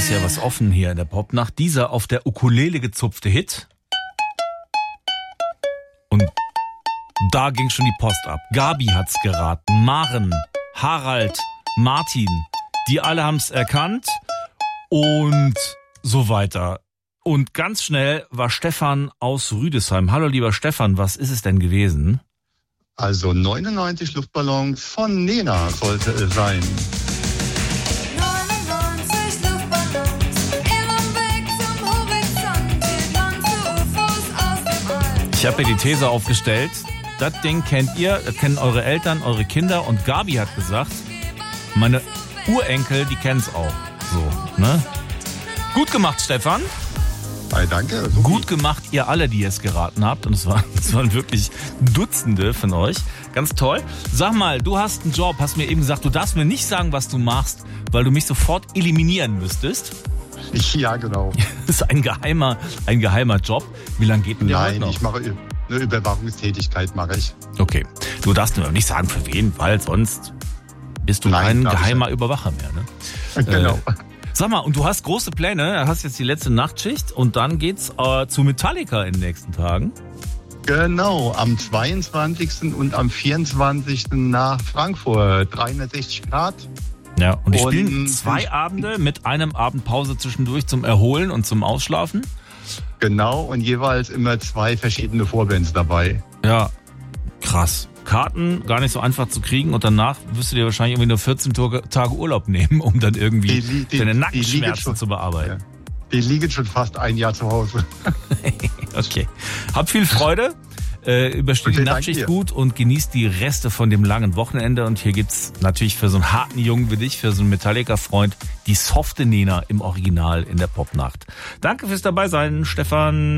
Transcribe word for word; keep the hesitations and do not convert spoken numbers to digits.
ist ja was offen hier in der Popnacht. Dieser auf der Ukulele gezupfte Hit. Und da ging schon die Post ab. Gabi hat's geraten, Maren, Harald, Martin, die alle haben's erkannt und so weiter. Und ganz schnell war Stefan aus Rüdesheim. Hallo lieber Stefan, was ist es denn gewesen? Also neunundneunzig Luftballons von Nena sollte es sein. neunundneunzig Luftballons, ihrem Weg zum Horizont, die ganze U F Os aus dem All. Ich habe hier die These aufgestellt, das Ding kennt ihr, das kennen eure Eltern, eure Kinder und Gabi hat gesagt, meine Urenkel, die kennen's auch. So, ne? Gut gemacht, Stefan. Hey, danke. Super. Gut gemacht, ihr alle, die es geraten habt. Und es waren, es waren wirklich Dutzende von euch. Ganz toll. Sag mal, du hast einen Job, hast mir eben gesagt, du darfst mir nicht sagen, was du machst, weil du mich sofort eliminieren müsstest. Ja, genau. Das ist ein geheimer, ein geheimer Job. Wie lange geht denn der heute Nein, noch? ich mache eine Überwachungstätigkeit, mache ich. Okay. Du darfst mir nicht sagen, für wen, weil sonst bist du Nein, kein darf ich geheimer nicht. Überwacher mehr, ne? Genau. Äh, Sag mal, und du hast große Pläne, du hast jetzt die letzte Nachtschicht und dann geht's äh, zu Metallica in den nächsten Tagen. Genau, am zweiundzwanzigsten und am vierundzwanzigsten nach Frankfurt, dreihundertsechzig Grad. Ja, und die Und- spielen zwei Abende mit einem Abend Pause zwischendurch zum Erholen und zum Ausschlafen. Genau, und jeweils immer zwei verschiedene Vorbands dabei. Ja, krass. Karten gar nicht so einfach zu kriegen und danach wirst du dir wahrscheinlich irgendwie nur vierzehn Tage Urlaub dehmen, um dann irgendwie Die li- die- deine die Nackenschmerzen liegen schon- zu bearbeiten. Ja. Die liegen schon fast ein Jahr zu Hause. Okay. Hab viel Freude, äh, übersteht die Okay, danke Nachtschicht dir. gut und genießt die Reste von dem langen Wochenende. Und hier gibt's natürlich für so einen harten Jungen wie dich, für so einen Metallica-Freund, die softe Nena im Original in der Popnacht. Danke fürs Dabeisein, Stefan.